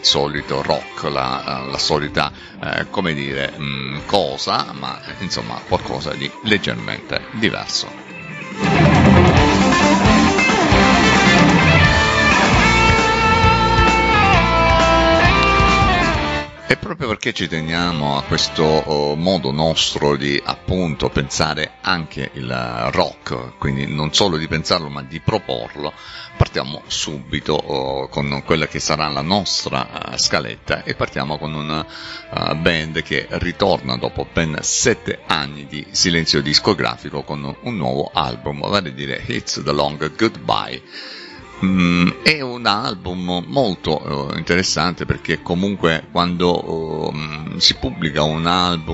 solito rock, la solita, come dire, cosa, ma insomma qualcosa di leggermente diverso. E proprio perché ci teniamo a questo modo nostro di appunto pensare anche il rock, quindi non solo di pensarlo ma di proporlo, partiamo subito con quella che sarà la nostra scaletta e partiamo con una band che ritorna dopo ben 7 anni di silenzio discografico con un nuovo album, vale a dire It's the Long Goodbye. È un album molto interessante perché comunque quando si pubblica un album